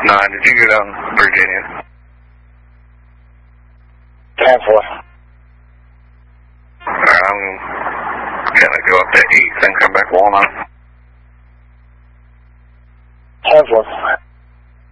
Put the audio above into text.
9, did you go down Virginia? 10-4. Alright, I'm gonna go up to 8th and come back Walnut. 10-4.